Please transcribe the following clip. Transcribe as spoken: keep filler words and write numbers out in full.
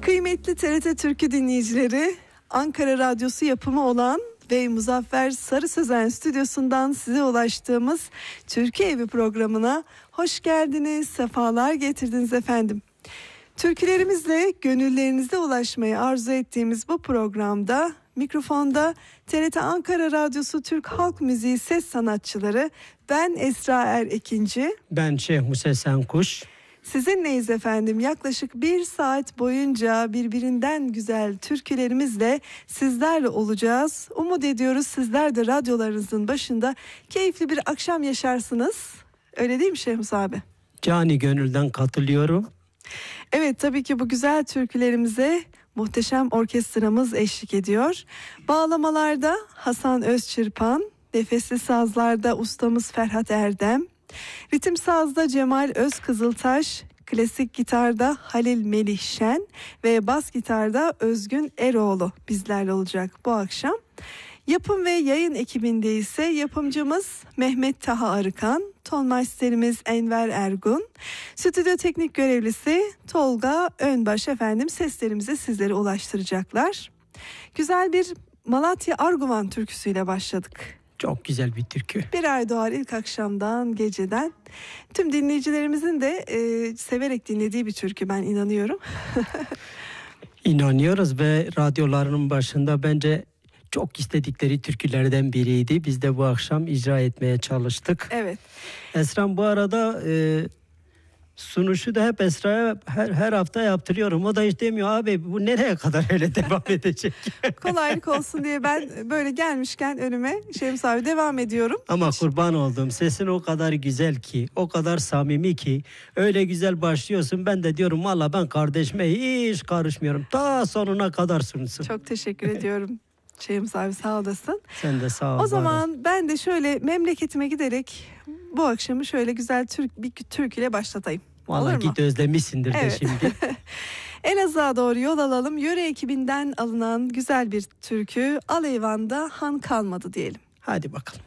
Kıymetli T R T Türkü dinleyicileri, Ankara Radyosu yapımı olan ve Muzaffer Sarı Sözen stüdyosundan size ulaştığımız Türkü Evi programına hoş geldiniz, sefalar getirdiniz efendim. Türkülerimizle gönüllerinize ulaşmayı arzu ettiğimiz bu programda mikrofonda T R T Ankara Radyosu Türk Halk Müziği ses sanatçıları, ben Esra Er Ekinci, ben Şeyh Musa Senkuş. Sizinleyiz efendim. Yaklaşık bir saat boyunca birbirinden güzel türkülerimizle sizlerle olacağız. Umut ediyoruz sizler de radyolarınızın başında keyifli bir akşam yaşarsınız. Öyle değil mi Şeyh Musa abi? Cani gönülden katılıyorum. Evet, tabii ki bu güzel türkülerimize muhteşem orkestramız eşlik ediyor. Bağlamalarda Hasan Özçırpan, nefesli sazlarda ustamız Ferhat Erdem, ritim sazda Cemal Özkızıltaş, klasik gitarda Halil Melih Şen ve bas gitarda Özgün Eroğlu bizlerle olacak bu akşam. Yapım ve yayın ekibinde ise yapımcımız Mehmet Taha Arıkan, tonmasterimiz Enver Ergun, stüdyo teknik görevlisi Tolga Önbaş efendim seslerimizi sizlere ulaştıracaklar. Güzel bir Malatya Arguvan türküsüyle başladık. Çok güzel bir türkü. Bir ay doğar ilk akşamdan, geceden. Tüm dinleyicilerimizin de e, severek dinlediği bir türkü, ben inanıyorum. İnanıyoruz ve radyolarının başında bence çok istedikleri türkülerden biriydi. Biz de bu akşam icra etmeye çalıştık. Evet. Esra'm bu arada e, sunuşu da hep Esra'ya her, her hafta yaptırıyorum. O da hiç demiyor abi bu nereye kadar öyle devam edecek? Kolaylık olsun diye ben böyle gelmişken önüme Şems abi devam ediyorum. Ama kurban olduğum sesin o kadar güzel ki, o kadar samimi ki, öyle güzel başlıyorsun. Ben de diyorum valla ben kardeşime hiç karışmıyorum. Ta sonuna kadar sunsun. Çok teşekkür ediyorum. Şems abi sağ olasın. Sen de sağ ol. O zaman var. Ben de şöyle memleketime giderek bu akşamı şöyle güzel Türk bir Türk ile başlatayım. Vallahi git özlemişsindir evet. de şimdi. Elazığ'a doğru yol alalım. Yöre ekibinden alınan güzel bir türkü. Al eyvanda han kalmadı diyelim. Hadi bakalım.